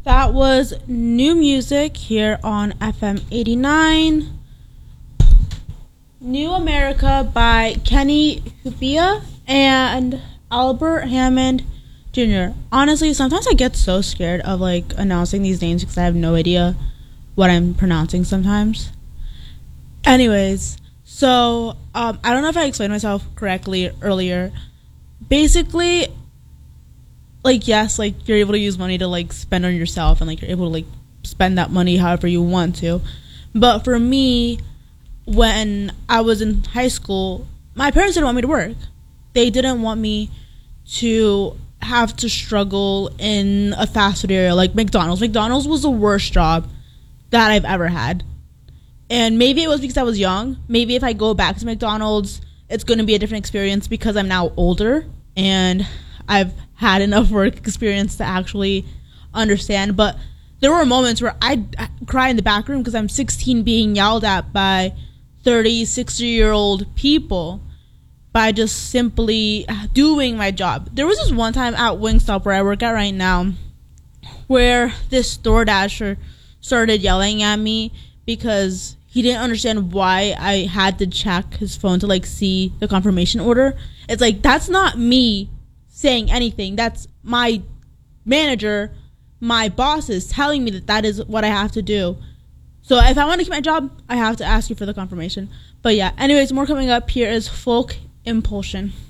That was new music here on FM 89. New America by Kenny Hupia and Albert Hammond Jr. Honestly, sometimes I get so scared of announcing these names because I have no idea what I'm pronouncing sometimes. Anyways, so I don't know if I explained myself correctly earlier. Basically, yes, you're able to use money to spend on yourself, and you're able to spend that money however you want to. But for me, when I was in high school, my parents didn't want me to work. They didn't want me to have to struggle in a fast food area like McDonald's. McDonald's was the worst job that I've ever had. And maybe it was because I was young. Maybe if I go back to McDonald's, it's going to be a different experience because I'm now older and I've had enough work experience to actually understand. But there were moments where I'd cry in the back room because I'm 16 being yelled at by 30, 60-year-old people by just simply doing my job. There was this one time at Wingstop where I work at right now where this DoorDasher started yelling at me because he didn't understand why I had to check his phone to see the confirmation order. It's that's not me saying anything. That's my manager, my bosses telling me that is what I have to do. So if I want to keep my job, I have to ask you for the confirmation. But yeah, anyways, more coming up. Here is Folk Impulsion.